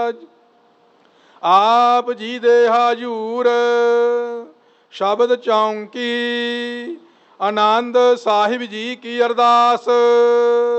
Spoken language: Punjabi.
ਮਹਾਰਾਜ। ਆਪ ਜੀ ਦੇ ਹਾਜ਼ੂਰ ਸ਼ਬਦ ਚੌਂਕੀ, ਆਨੰਦ ਸਾਹਿਬ ਜੀ ਕੀ ਅਰਦਾਸ।